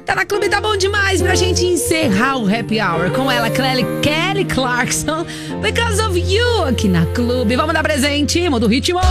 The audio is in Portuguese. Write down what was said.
Tá na Clube, tá bom demais pra gente encerrar o Happy Hour com ela, Kelly Clarkson, Because of You, aqui na Clube. Vamos dar presente, muda o ritmo.